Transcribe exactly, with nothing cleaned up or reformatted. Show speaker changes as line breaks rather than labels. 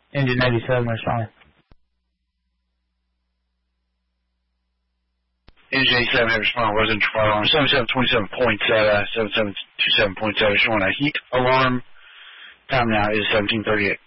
Engine eighty-seven responding.
Engine eighty-seven have responded. Residential fire alarm seventy-seven twenty-seven point seven, seventy-seven twenty-seven point seven, showing a heat alarm. Time now is seventeen thirty-eight.